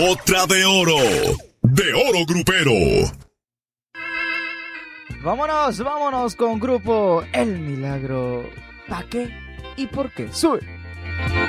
Otra de oro grupero. Vámonos con grupo El Milagro. ¿Pa' qué y por qué? Sube.